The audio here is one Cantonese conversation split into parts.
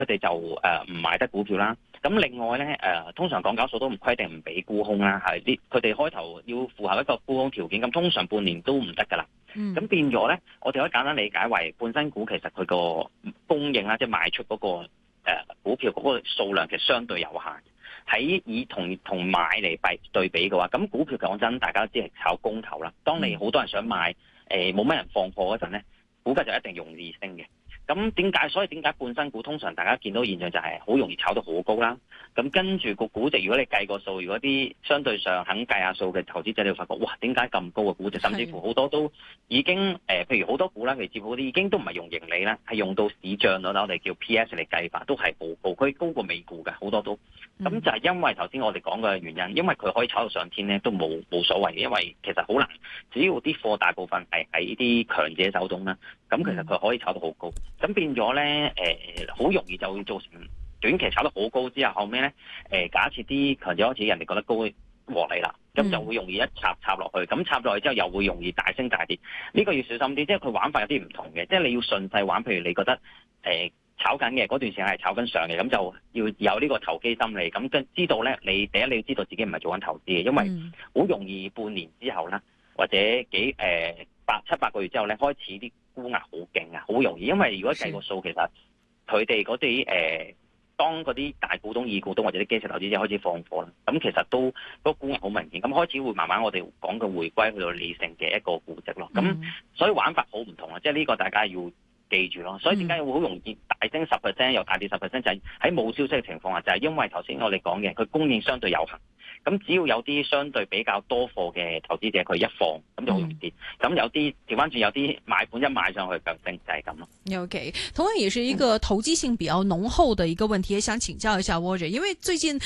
佢哋就唔買得股票啦。咁另外咧通常港交所都唔規定唔俾沽空啦，係啲佢哋開頭要符合一個沽空條件，咁通常半年都唔得㗎啦。咁變咗咧，我哋可以簡單理解為半新股其實佢個供應啦，即係賣出嗰個股票嗰個數量其實相對有限。喺以同買嚟對比嘅話，咁股票講真，大家都知係炒供求啦。當你好多人想買，冇乜人放貨嗰陣咧，股價就一定容易升嘅。咁所以點解半新股通常大家見到現象就係好容易炒到好高啦？咁跟住個估值，如果你計個數，如果啲相對上肯計下數嘅投資者，你會發覺哇，點解咁高嘅估值？甚至乎好多都已經譬如好多股啦，譬如接好啲已經都唔係用盈利啦，係用到市賬率啦，我哋叫 PS 嚟計法，都係佢高過美股嘅好多都。咁就係因為頭先我哋講嘅原因，因為佢可以炒到上天咧，都冇所謂嘅，因為其實好難，只要啲貨大部分係喺啲強者手中啦，咁其實佢可以炒到好高。咁變咗咧，好容易就會造成短期炒得好高之後，後尾咧，假設啲強者開始人哋覺得高獲利啦，咁就會容易一插落去，咁插落去之後又會容易大升大跌。呢個要小心啲，即係佢玩法有啲唔同嘅，即係你要順勢玩。譬如你覺得炒緊嘅嗰段時間係炒緊上嘅，咁就要有呢個投機心理。咁跟知道咧，你第一你要知道自己唔係做緊投資嘅，因為好容易半年之後啦，或者七八個月之後咧，開始啲沽壓好勁啊，好容易。因為如果計個數，其實佢哋嗰啲當嗰啲大股東、二股東或者啲基石投資者開始放貨啦，咁其實都沽壓好明顯。咁開始會慢慢我哋講嘅回歸去到理性嘅一個估值咯。咁所以玩法好唔同啊，即係呢個大家要記住咯。所以點解會好容易大升10%又大跌10%，就係喺冇消息嘅情況下，就係因為頭先我哋講嘅佢供應相對有限。咁只要有啲相對比較多貨嘅投資者，佢一放咁就好容易跌。咁有啲調翻轉，有啲買盤一買上去就升，就係咁咯。 OK， 同樣也是一個投機性比較濃厚的一個問題，也想請教一下 Roger， 因為最近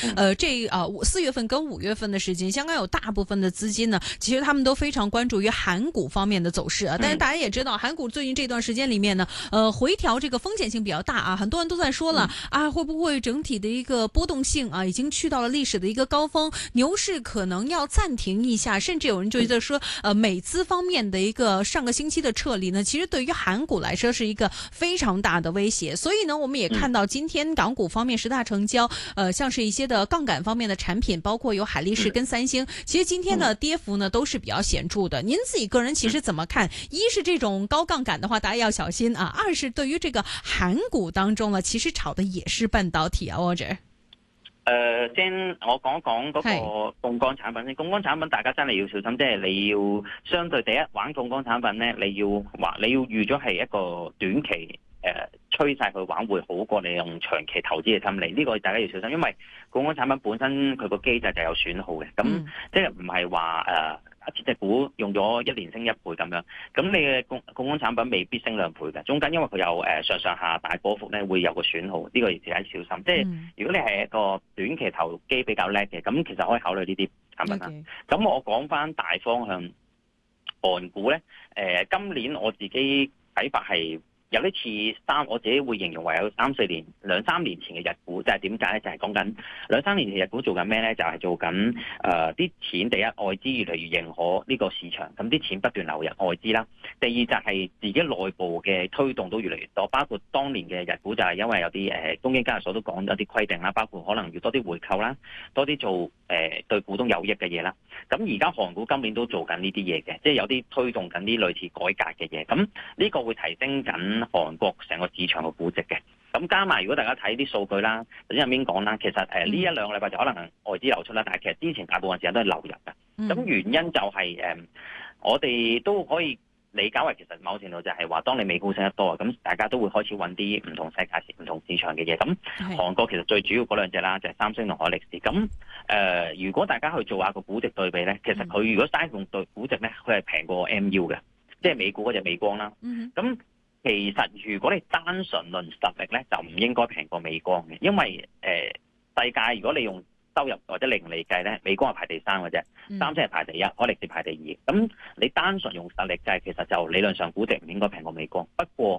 4月份跟5月份的時間，香港有大部分的資金呢，其實他們都非常關注於韓股方面的走勢啊。但是大家也知道，韓股最近這段時間裏面呢，回調這個風險性比較大啊，很多人都在說了啊，會不會整體的一個波動性啊，已經去到了歷史的一個高峰？牛市可能要暫停一下，甚至有人覺得說，美資方面的一個上個星期的撤離呢，其實對於韓股來說是一個非常大的威脅。所以呢，我們也看到今天港股方面10大成交，像是一些的槓桿方面的產品，包括有海力士跟三星，其實今天的跌幅呢都是比較顯著的。您自己個人其實怎麼看？一是這種高槓桿的話，大家要小心啊；二是對於這個韓股當中呢，其實炒的也是半導體啊，Roger。 先我講一講嗰個槓桿產品先。槓桿產品大家真係要小心，即係你要相對第一玩槓桿產品咧，你要預咗係一個短期趨勢去玩會好過你用長期投資嘅心理。呢個大家要小心，因為槓桿產品本身佢個機制就有損耗嘅，咁即係唔係話隻股用咗1年升1倍咁樣，咁你嘅槓桿產品未必升2倍嘅，中間因為佢有上下大波幅咧，會有個損耗，呢個要自己小心。即係如果你係一個短期投機比較叻嘅，咁其實可以考慮呢啲產品啦。咁我講翻大方向，韓股咧，今年我自己睇法係有啲似我自己會形容為有2、3年前嘅日股，就係點解咧？就係講緊2、3年前日股做緊咩咧？就係做緊啲錢，第一外資越嚟越認可呢個市場，咁啲錢不斷流入外資啦。第二就係自己內部嘅推動都越嚟越多，包括當年嘅日股就係因為有啲東京交易所都講咗啲規定啦，包括可能要多啲回購啦，多啲做對股東有益嘅嘢啦。咁而家韓股今年都做緊呢啲嘢嘅，即係有啲推動緊啲類似改革嘅嘢。咁呢個會提升緊韓國成個市場嘅估值嘅。咁加埋如果大家睇啲數據啦，頭先入邊講啦，其實呢1、2個禮拜就可能外資流出啦，但係其實之前大部分時間都係流入嘅。咁原因就係我哋都可以理解為其實某程度就係話，當你美股升得多，咁大家都會開始揾啲唔同世界唔同市場嘅嘢。咁韓國其實最主要嗰兩隻啦，就係三星同海力士。咁如果大家去做下個估值對比咧，其實佢如果單用對估值咧，佢係平過 MU 嘅，即係美股嗰隻美光啦。咁其實如果你單純論實力咧，就唔應該平過美光嘅，因為世界如果你用收入或者盈利計咧，美光係排第3嘅啫，三星係排第1，海力士排第2。咁你單純用實力計，其實就理論上估值唔應該平過美光。不過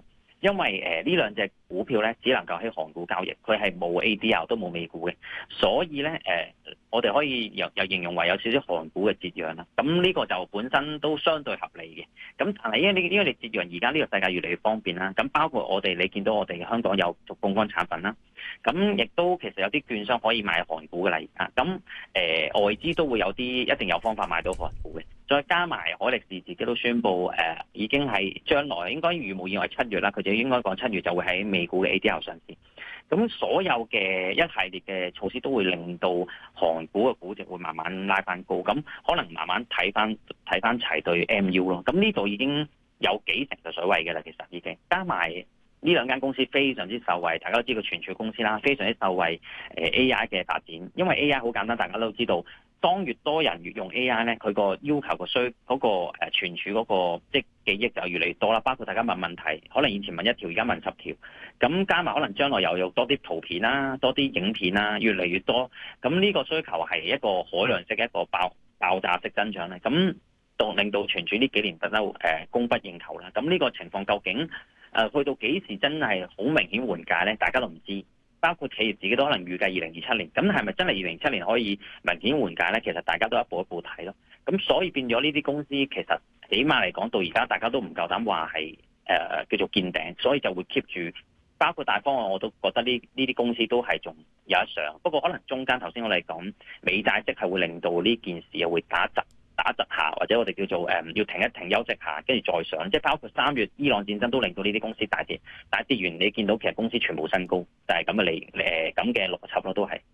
因為呢兩隻股票咧只能夠喺韓股交易，佢係冇 ADR 都冇美股嘅，所以咧我哋可以又形容為有少少韓股嘅折讓啦。咁呢個就本身都相對合理嘅。咁但係因為你折讓而家呢個世界越嚟越方便啦，咁包括你見到我哋香港有做槓桿產品啦，咁亦都其實有啲券商可以買韓股嘅啦而家。咁外資都會有啲一定有方法買到韓股嘅。再加埋海力士自己都宣布已經係將來應該如無意外7月啦，佢哋應該講7月就會喺美股嘅 ADR 上市。咁所有嘅一系列嘅措施都會令到韓股嘅估值會慢慢拉翻高，咁可能慢慢睇翻齊對 MU 咯。咁呢度已經有幾成嘅水位嘅啦，其實已經加埋呢兩間公司非常之受惠，大家都知道存儲公司啦，非常之受惠AI 嘅發展，因為 AI 好簡單，大家都知道。當越多人越用 AI 咧，佢個要求個存儲嗰個即係記憶就越嚟越多啦。包括大家問問題，可能以前問1條，而家問10條。咁加埋可能將來又有多啲圖片啦，多啲影片啦，越嚟越多。咁呢個需求係一個海量式嘅一個爆炸式增長咧。咁令到存儲呢幾年供不應求啦。咁呢個情況究竟去到幾時真係好明顯緩解咧？大家都唔知。包括企業自己都可能預計2027年，咁係咪真係2027年可以明顯緩解呢？其實大家都一步一步睇咯。咁所以變咗呢啲公司，其實起碼嚟講到而家，大家都唔夠膽話係叫做見頂，所以就會 keep 住。包括大方向，我都覺得呢啲公司都係仲有得上。不過可能中間頭先我哋講美債息係會令到呢件事又會打窒下，或者我哋叫做要停一停休息下，跟住再上。即係包括3月伊朗戰爭都令到呢啲公司大跌完，你見到其實公司全部新高，就係咁嘅邏輯咯，都係。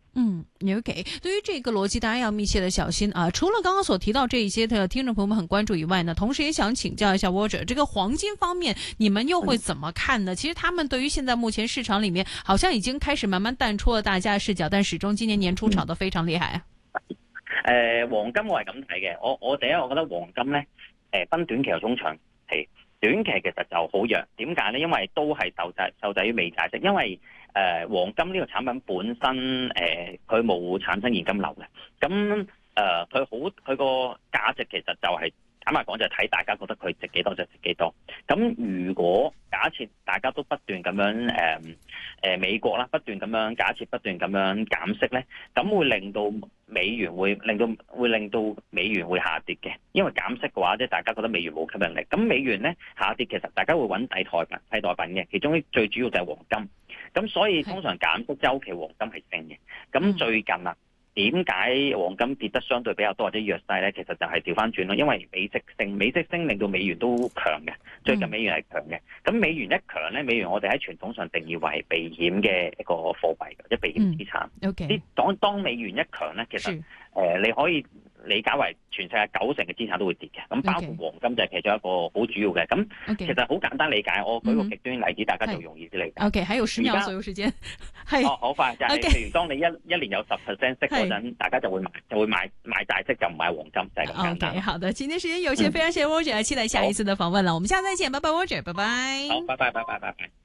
OK。對於這個邏輯，大家要密切的小心啊！除了剛剛所提到這一些的聽眾朋友們很關注以外呢，同時也想請教一下 Roger，這個黃金方面，你們又會怎麼看呢？其實他們對於現在目前市場裏面，好像已經開始慢慢淡出了大家視角，但始終今年年初炒得非常厲害啊！ 黃金我係咁睇嘅，我第一我覺得黃金咧，分短期同中長期，短期其實就好弱。點解咧？因為都係受制於美債息，因為黃金呢個產品本身佢冇產生現金流嘅，咁佢個價值其實就係坦白講就係睇大家覺得佢值幾多就值幾多。咁如果假設大家都不斷咁樣美國啦不斷咁樣減息咧，咁會令到美元會令到美元會下跌嘅，因為減息嘅話即係大家覺得美元冇吸引力，咁美元咧下跌其實大家會揾替代品嘅，其中最主要就係黃金，咁所以通常減息週期黃金係升嘅，咁最近啊。點解黃金跌得相對比較多或者弱勢咧？其實就係調翻轉咯，因為美息升令到美元都強嘅，最近美元係強嘅。咁美元一強咧，美元我哋喺傳統上定義為避險嘅一個貨幣，即係避險資產。 OK。 當美元一強咧，其實你可以理解為全世界90%嘅資產都會跌嘅，咁包括黃金就係其中一個好主要嘅。咁其實好簡單理解，我舉個極端例子，大家就容易啲理解。 OK，還有10秒左右時間。 好快就係，譬如當你一年有10% 息嗰陣，大家就會買債息，就唔買黃金，就係咁簡單。 OK，好的，今天時間有限，非常謝謝 Roger，期待下一次的訪問了。我們下次再見，拜拜 Roger，拜拜。 好，拜拜。